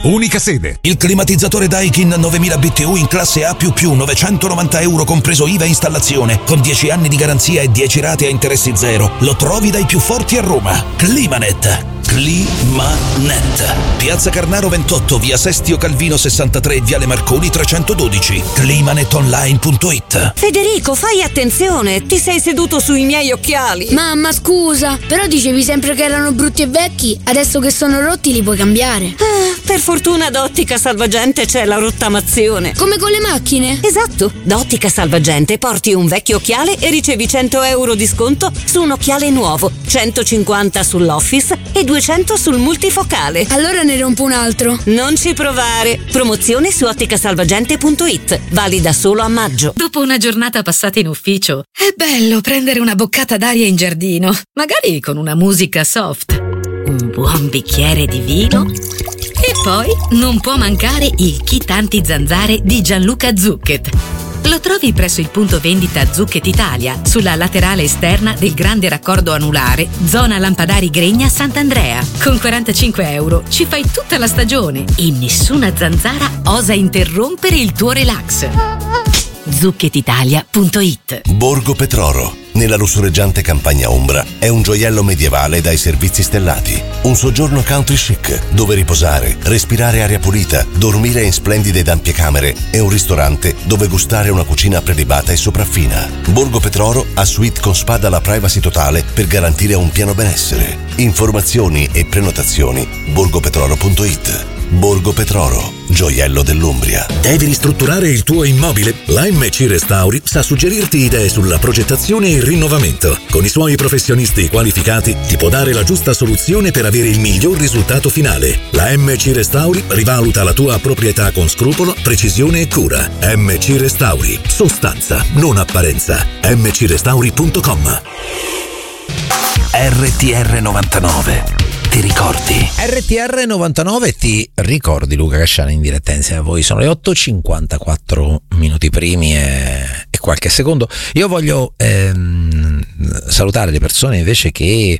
Unica sede. Il climatizzatore Daikin 9000 BTU in classe A++, 990 euro compreso IVA e installazione, con 10 anni di garanzia e 10 rate a interessi zero. Lo trovi dai più forti a Roma. Climanet. Climanet. Piazza Carnaro 28, via Sestio Calvino 63, viale Marconi 312. Climanetonline.it. Federico, fai attenzione, ti sei seduto sui miei occhiali. Mamma, scusa, però dicevi sempre che erano brutti e vecchi, adesso che sono rotti li puoi cambiare. Per fortuna da Ottica Salvagente c'è la rottamazione. Come con le macchine? Esatto, da Ottica Salvagente porti un vecchio occhiale e ricevi 100 euro di sconto su un occhiale nuovo, 150 sull'Office e 200 sul multifocale. Allora ne rompo un altro. Non ci provare. Promozione su otticasalvagente.it, valida solo a maggio. Dopo una giornata passata in ufficio, è bello prendere una boccata d'aria in giardino, magari con una musica soft, un buon bicchiere di vino e poi non può mancare il kit anti-zanzare di Gianluca Zucchet. Lo trovi presso il punto vendita Zucchet Italia, sulla laterale esterna del grande raccordo anulare, zona Lampadari Gregna Sant'Andrea. Con 45 euro ci fai tutta la stagione e nessuna zanzara osa interrompere il tuo relax. ZucchetItalia.it. Borgo Petroro, nella lussureggiante campagna ombra, è un gioiello medievale dai servizi stellati. Un soggiorno country chic, dove riposare, respirare aria pulita, dormire in splendide ed ampie camere e un ristorante dove gustare una cucina prelibata e sopraffina. Borgo Petroro ha suite con spa dalla privacy totale per garantire un pieno benessere. Informazioni e prenotazioni borgopetroro.it. Borgo Petroro, gioiello dell'Umbria. Devi ristrutturare il tuo immobile? La MC Restauri sa suggerirti idee sulla progettazione e il rinnovamento. Con i suoi professionisti qualificati ti può dare la giusta soluzione per avere il miglior risultato finale. La MC Restauri rivaluta la tua proprietà con scrupolo, precisione e cura. MC Restauri, sostanza, non apparenza. mcrestauri.com. RTR 99. Ti ricordi? RTR 99 ti ricordi, Luca Casciani in diretta insieme a voi. Sono le 8:54 minuti primi e qualche secondo. Io voglio salutare le persone invece che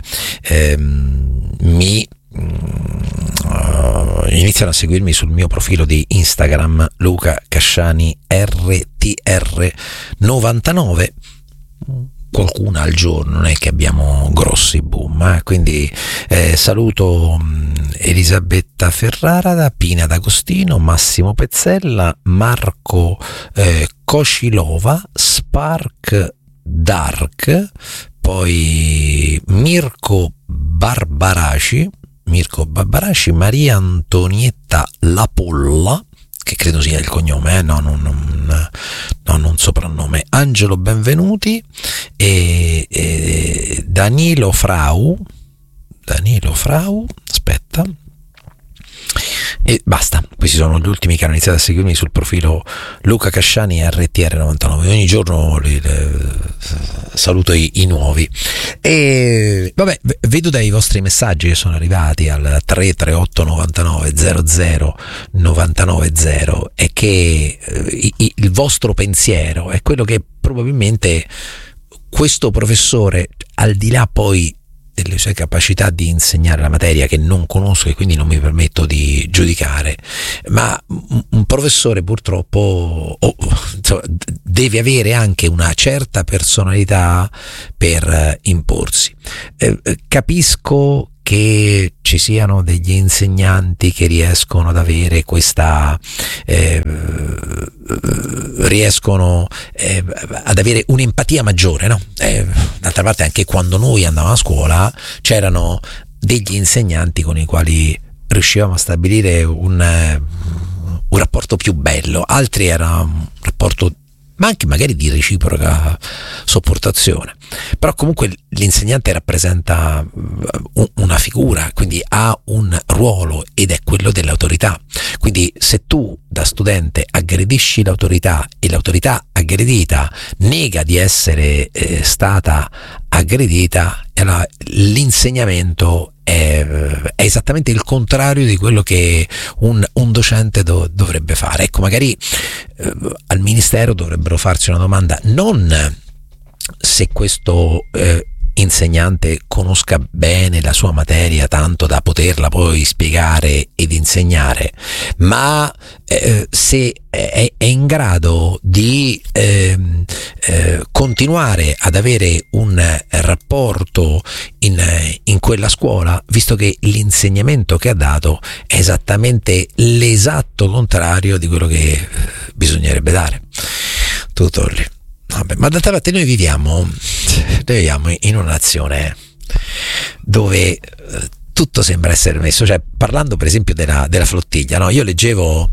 mi iniziano a seguirmi sul mio profilo di Instagram, Luca Casciani RTR 99. Qualcuna al giorno, non è che abbiamo grossi boom, quindi saluto Elisabetta Ferrara, da Pina D'Agostino, Massimo Pezzella, Marco Kocilova, Spark Dark, poi Mirko Barbaraci, Maria Antonietta Lapolla, che credo sia il cognome, non soprannome, Angelo Benvenuti e Danilo Frau, aspetta, e basta. Questi sono gli ultimi che hanno iniziato a seguirmi sul profilo Luca Casciani RTR 99. Ogni giorno saluto i nuovi. E vabbè, vedo dai vostri messaggi che sono arrivati al 338 99 00 990 e che il vostro pensiero è quello che probabilmente questo professore, al di là poi delle sue capacità di insegnare la materia che non conosco e quindi non mi permetto di giudicare, ma un professore purtroppo deve avere anche una certa personalità per imporsi. Capisco che ci siano degli insegnanti che riescono ad avere questa riescono ad avere un'empatia maggiore, no? D'altra parte anche quando noi andavamo a scuola c'erano degli insegnanti con i quali riuscivamo a stabilire un rapporto più bello, altri era un rapporto ma anche magari di reciproca sopportazione, però comunque l'insegnante rappresenta una figura, quindi ha un ruolo ed è quello dell'autorità. Quindi se tu da studente aggredisci l'autorità e l'autorità aggredita nega di essere stata aggredita, allora l'insegnamento è esattamente il contrario di quello che un docente dovrebbe fare. Ecco, magari al ministero dovrebbero farsi una domanda, non se questo insegnante conosca bene la sua materia tanto da poterla poi spiegare ed insegnare, ma se è in grado di continuare ad avere un rapporto in quella scuola, visto che l'insegnamento che ha dato è esattamente l'esatto contrario di quello che bisognerebbe dare. Tutto lì. Vabbè, ma d'altra parte noi viviamo in una nazione dove tutto sembra essere messo, cioè parlando per esempio della flottiglia, no? Io leggevo,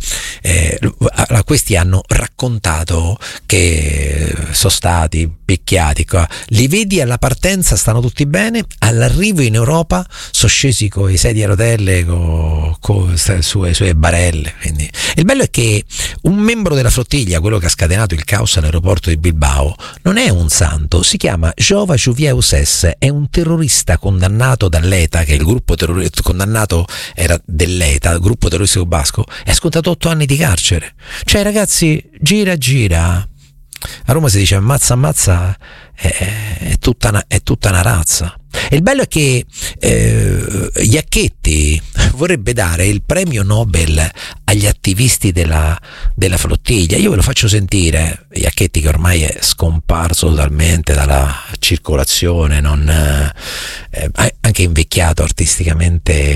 questi hanno raccontato che sono stati picchiati qua, li vedi alla partenza stanno tutti bene, all'arrivo in Europa sono scesi con i sedie a rotelle, con le sue barelle. Quindi il bello è che un membro della flottiglia, quello che ha scatenato il caos all'aeroporto di Bilbao, non è un santo, si chiama Jova Juvius S, è un terrorista condannato dall'ETA, che è il gruppo condannato era dell'ETA, il gruppo terroristico basco, e ha scontato 8 anni di carcere. Cioè ragazzi, gira, a Roma si dice ammazza, è tutta una razza. E il bello è che Iacchetti vorrebbe dare il premio Nobel agli attivisti della flottiglia. Io ve lo faccio sentire. Iacchetti, che ormai è scomparso totalmente dalla circolazione, anche invecchiato artisticamente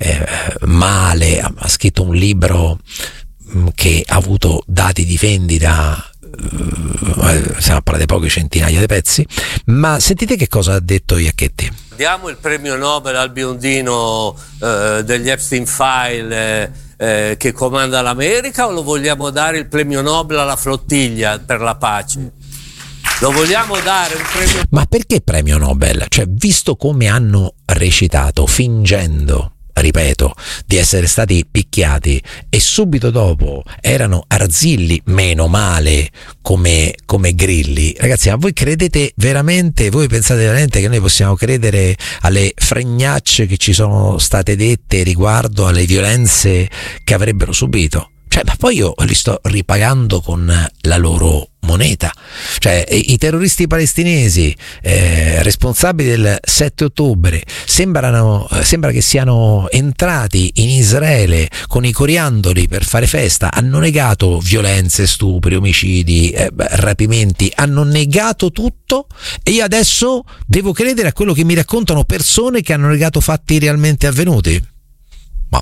male, ha scritto un libro che ha avuto dati di vendita, stiamo a parlare di poche centinaia di pezzi, ma sentite che cosa ha detto Iacchetti. Diamo il premio Nobel al biondino degli Epstein File che comanda l'America, o lo vogliamo dare il premio Nobel alla flottiglia per la pace? Lo vogliamo dare un premio? Ma perché premio Nobel? Cioè, visto come hanno recitato, fingendo, ripeto, di essere stati picchiati, e subito dopo erano arzilli, meno male, come grilli. Ragazzi, ma voi credete veramente, voi pensate veramente che noi possiamo credere alle fregnacce che ci sono state dette riguardo alle violenze che avrebbero subito? Cioè, ma poi io li sto ripagando con la loro moneta. Cioè, i terroristi palestinesi responsabili del 7 ottobre sembra che siano entrati in Israele con i coriandoli per fare festa, hanno negato violenze, stupri, omicidi, rapimenti, hanno negato tutto, e io adesso devo credere a quello che mi raccontano persone che hanno negato fatti realmente avvenuti? Ma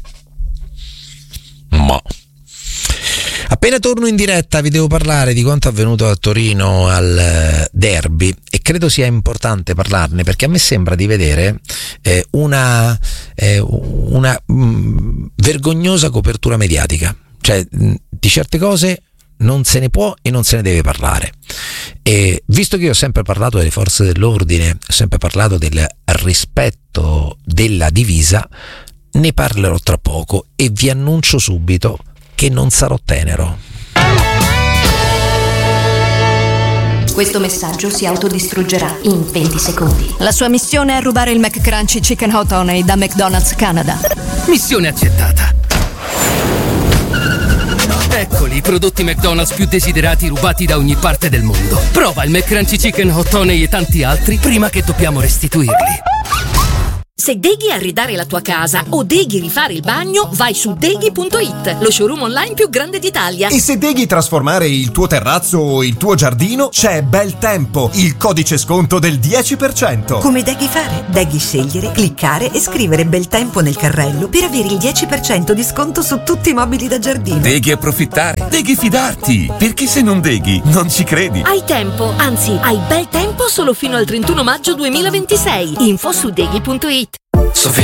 appena torno in diretta vi devo parlare di quanto avvenuto a Torino al derby, e credo sia importante parlarne perché a me sembra di vedere una vergognosa copertura mediatica. Cioè, di certe cose non se ne può e non se ne deve parlare. E visto che io ho sempre parlato delle forze dell'ordine, ho sempre parlato del rispetto della divisa, ne parlerò tra poco e vi annuncio subito che non sarò tenero. Questo messaggio si autodistruggerà in 20 secondi. La sua missione è rubare il McCrunchy Chicken Hot Honey da McDonald's Canada. Missione accettata. Eccoli i prodotti McDonald's più desiderati rubati da ogni parte del mondo. Prova il McCrunchy Chicken Hot Honey e tanti altri prima che dobbiamo restituirli. Se deghi arredare la tua casa o deghi rifare il bagno, vai su deghi.it, lo showroom online più grande d'Italia. E se deghi trasformare il tuo terrazzo o il tuo giardino, c'è Bel Tempo, il codice sconto del 10%. Come deghi fare? Deghi scegliere, cliccare e scrivere Bel Tempo nel carrello per avere il 10% di sconto su tutti i mobili da giardino. Deghi approfittare, deghi fidarti, perché se non deghi non ci credi. Hai tempo, anzi hai bel tempo solo fino al 31 maggio 2026. Info su deghi.it. Sofì,